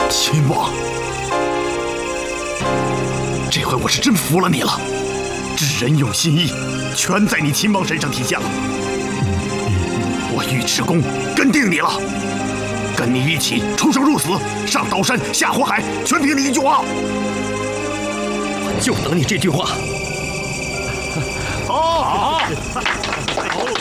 秦王，这回我是真服了你了，知人用心意，全在你秦王身上体现了。我尉迟恭跟定你了，跟你一起出生入死，上刀山下火海，全凭你一句话。 就等你这句话。 好。